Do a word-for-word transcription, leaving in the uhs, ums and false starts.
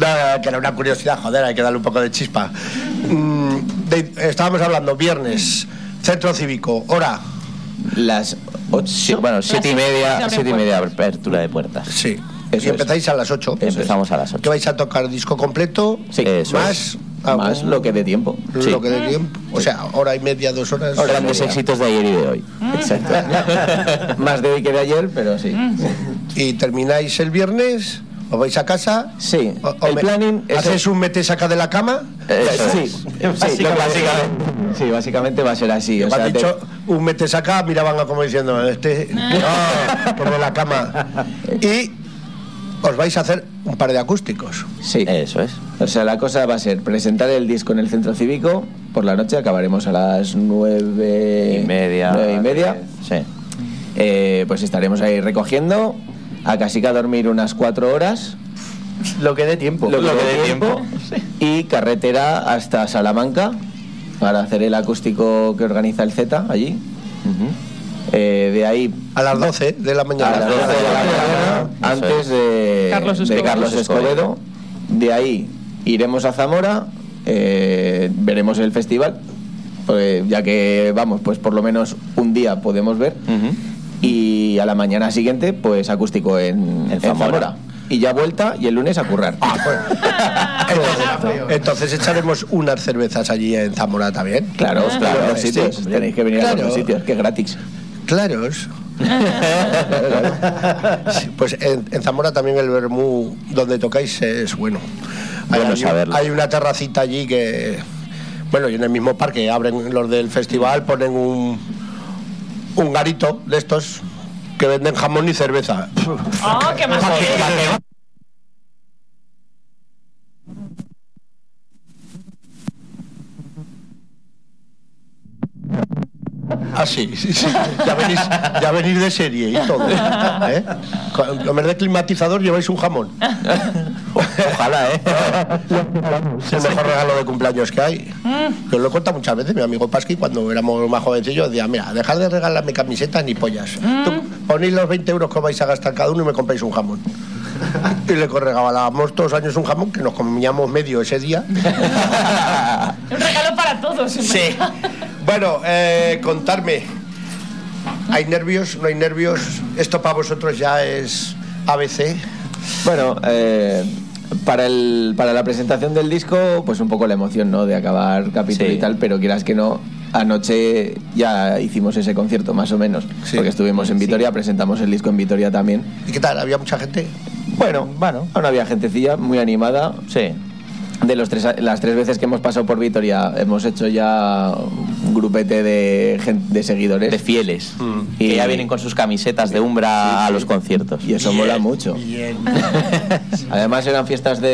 No, que era una curiosidad, joder, hay que darle un poco de chispa. Mm, de, estábamos hablando, viernes, centro cívico, hora. Las ocho, sí, bueno, siete y media, siete y media apertura de puertas. Sí. Eso y empezáis es. a las ocho. Empezamos a las ocho. ¿Que vais a tocar disco completo? Sí, eso más, es. algún, Más lo que dé tiempo. lo Sí. que dé tiempo. O sea, hora y media, dos horas. Grandes éxitos de ayer y de hoy. Exacto. Más de hoy que de ayer, pero sí. Y termináis el viernes, os vais a casa. Sí. O, o El me, planning es ¿Haces el... un mete saca de la cama? Eso sí, es. sí, Básicamente. lo que básicamente, sí, básicamente va a ser así. Me O sea, han te- dicho un mete saca, miraban a como diciendo, este, no, por de la cama. Y os vais a hacer un par de acústicos. Sí. Eso es. O sea, la cosa va a ser presentar el disco en el centro cívico. Por la noche acabaremos a las nueve Y media. nueve y media. Sí. Eh, pues estaremos ahí recogiendo. A Casica a dormir unas cuatro horas. Lo que dé tiempo. Lo que, Lo que dé dé tiempo. Y carretera hasta Salamanca para hacer el acústico que organiza el Z allí. Eh, de ahí A las doce de la mañana. a las doce de la mañana, antes de Carlos de Escobedo. Carlos Escobedo. De ahí iremos a Zamora, eh, veremos el festival, pues, ya que vamos, pues por lo menos un día podemos ver. Ujú. Y a la mañana siguiente, pues acústico en, en Zamora. Zamora. Y ya vuelta y el lunes a currar. Entonces, entonces echaremos unas cervezas allí en Zamora también. Claro, claro, claro, los sitios. sí. Tenéis que venir Claro. a los sitios, que es gratis. Claros. Sí, pues en, en Zamora también el vermú donde tocáis es bueno. Hay, Bueno hay- saberlo. hay una terracita allí que, bueno, y en el mismo parque abren los del festival, ponen un, un garito de estos que venden jamón y cerveza. ¡Oh, qué más! Ah, sí, sí, sí. Ya venís, ya venís de serie y todo. ¿Eh? Con- En vez de climatizador lleváis un jamón. Ojalá, ¿eh? Es el mejor regalo de cumpleaños que hay. Yo lo he contado muchas veces. Mi amigo Pasqui, cuando éramos más jovencillos, decía: mira, dejad de regalarme camisetas ni pollas. Tú ponéis los veinte euros que vais a gastar cada uno y me compráis un jamón. Y le regalábamos todos los años un jamón que nos comíamos medio ese día. Un regalo para todos. en Sí. verdad. Bueno, eh, contarme. ¿Hay nervios? ¿No hay nervios? ¿Esto para vosotros ya es A B C? Bueno, eh, para, el, para la presentación del disco, pues un poco la emoción, ¿no? De acabar capítulo Sí. y tal, pero quieras que no, anoche ya hicimos ese concierto, más o menos, Sí. porque estuvimos en Vitoria, presentamos el disco en Vitoria también. ¿Y qué tal? ¿Había mucha gente? Bueno, bueno, aún había gentecilla muy animada. Sí. De los tres, las tres veces que hemos pasado por Vitoria, hemos hecho ya un grupete de, gen- de seguidores. De fieles. Y- Que ya vienen con sus camisetas de Umbra a los conciertos. Y eso mola mucho. Bien. Además eran fiestas de